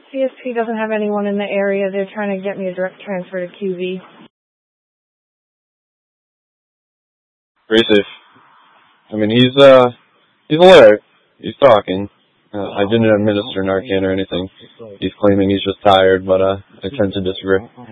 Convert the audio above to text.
CSP doesn't have anyone in the area. They're trying to get me a direct transfer to QV. Very safe. I mean, he's alert. He's talking. I didn't administer Narcan or anything. He's claiming he's just tired, but I tend to disagree.